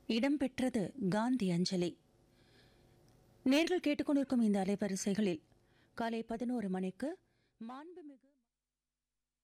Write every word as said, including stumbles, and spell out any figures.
இடம்பெற்றது காந்தி அஞ்சலி. நேர்கள் கேட்டுக்கொண்டிருக்கும் இந்த அலைவரிசைகளில் காலை பதினோரு மணிக்கு மாண்புமிகு